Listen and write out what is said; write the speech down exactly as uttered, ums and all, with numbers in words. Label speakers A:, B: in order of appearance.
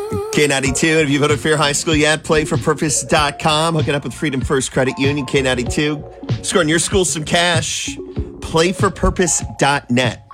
A: K ninety-two, and if you voted Fair High School yet, play for purpose dot com. Hooking up with Freedom First Credit Union, K ninety-two. Scoring your school some cash. play for purpose dot net.